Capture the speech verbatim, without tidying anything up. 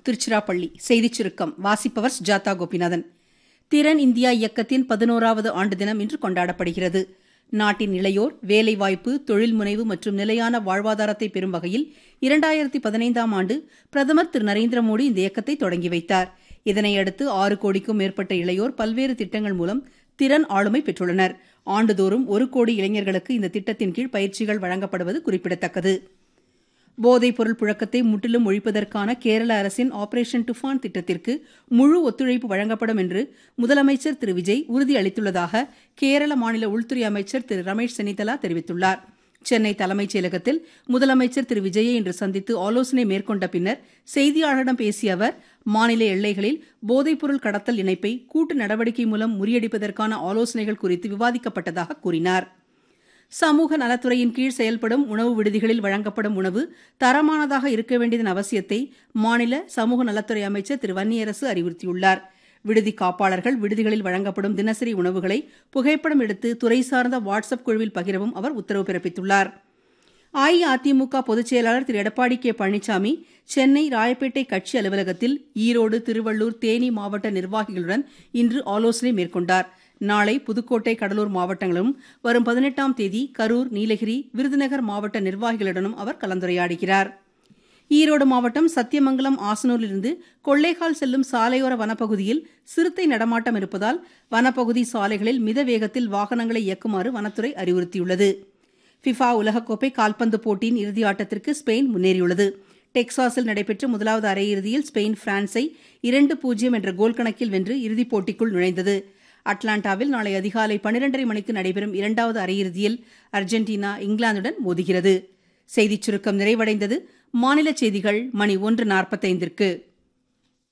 திருச்சிராப்பள்ளி செய்திச் சுருக்கம் வாசிப்பவர் சுஜாதா கோபிநாதன். திறன் இந்தியா இயக்கத்தின் பதினோராவது ஆண்டு தினம் இன்று கொண்டாடப்படுகிறது. நாட்டின் இளையோர் வேலைவாய்ப்பு, தொழில் முனைவு மற்றும் நிலையான வாழ்வாதாரத்தை பெறும் வகையில் இரண்டாயிரத்தி பதினைந்தாம் ஆண்டு பிரதமர் திரு நரேந்திர மோடி இந்த இயக்கத்தை தொடங்கி வைத்தார். இதனையடுத்து ஆறு கோடிக்கும் மேற்பட்ட இளையோர் பல்வேறு திட்டங்கள் மூலம் திறன் ஆளுமை பெற்றுள்ளனர். ஆண்டுதோறும் ஒரு கோடி இளைஞர்களுக்கு இந்த திட்டத்தின் கீழ் பயிற்சிகள் வழங்கப்படுவது குறிப்பிடத்தக்கது. போதைப் பொருள் புழக்கத்தை முற்றிலும் ஒழிப்பதற்கான கேரள அரசின் ஆபரேஷன் டுஃபான் திட்டத்திற்கு முழு ஒத்துழைப்பு வழங்கப்படும் என்று முதலமைச்சர் திரு விஜய் உறுதியளித்துள்ளதாக கேரள மாநில உள்துறை அமைச்சர் திரு ரமேஷ் சென்னிதலா தெரிவித்துள்ளார். சென்னை தலைமைச் செயலகத்தில் முதலமைச்சர் திரு விஜயை இன்று சந்தித்து ஆலோசனை மேற்கொண்ட பின்னர் செய்தியாளர்களிடம் பேசிய அவர், மாநில எல்லைகளில் போதைப்பொருள் கடத்தல் இணைப்பை கூட்டு நடவடிக்கை மூலம் முறியடிப்பதற்கான ஆலோசனைகள் குறித்து விவாதிக்கப்பட்டதாக கூறினார். சமூக நலத்துறையின் கீழ் செயல்படும் உணவு விடுதிகளில் வழங்கப்படும் உணவு தரமானதாக இருக்க வேண்டியதன் அவசியத்தை மாநில சமூக நலத்துறை அமைச்சர் திரு வன்னியரசு அறிவுறுத்தியுள்ளார். விடுதி காப்பாளர்கள் விடுதிகளில் வழங்கப்படும் தினசரி உணவுகளை புகைப்படம் எடுத்து துறை சார்ந்த வாட்ஸ்அப் குழுவில் பகிரவும் அவர் உத்தரவு பிறப்பித்துள்ளார். அஇஅதிமுக பொதுச் செயலாளர் திரு எடப்பாடி கே பழனிசாமி சென்னை ராயப்பேட்டை கட்சி அலுவலகத்தில் ஈரோடு, திருவள்ளூர், தேனி மாவட்ட நிர்வாகிகளுடன் இன்று ஆலோசனை மேற்கொண்டார். நாளை புதுக்கோட்டை, கடலூர் மாவட்டங்களிலும் வரும் பதினெட்டாம் தேதி கரூர், நீலகிரி, விருதுநகர் மாவட்ட நிர்வாகிகளுடனும் அவர் கலந்துரையாடுகிறார். ஈரோடு மாவட்டம் சத்தியமங்கலம் ஆசனூரிலிருந்து கொள்ளைக்கால் செல்லும் சாலையோர வனப்பகுதியில் சிறுத்தை நடமாட்டம் இருப்பதால் வனப்பகுதி சாலைகளில் மித வேகத்தில் வாகனங்களை இயக்குமாறு வனத்துறை அறிவுறுத்தியுள்ளது. ஃபிஃபா உலகக்கோப்பை கால்பந்து போட்டியின் இறுதி ஆட்டத்திற்கு ஸ்பெயின் முன்னேறியுள்ளது. டெக்சாஸில் நடைபெற்ற முதலாவது அரையிறுதியில் ஸ்பெயின் பிரான்ஸை இரண்டு பூஜ்ஜியம் என்ற கோல் கணக்கில் வென்று இறுதிப் போட்டிக்குள் நுழைந்தது. அட்லாண்டாவில் நாளை அதிகாலை பன்னிரண்டரை மணிக்கு நடைபெறும் இரண்டாவது அரையிறுதியில் அர்ஜென்டினா இங்கிலாந்துடன் மோதுகிறது. செய்திச் சுருக்கம் நிறைவடைந்தது. மாநில செய்திகள் மணி ஒன்று நாற்பத்தைந்திற்கு.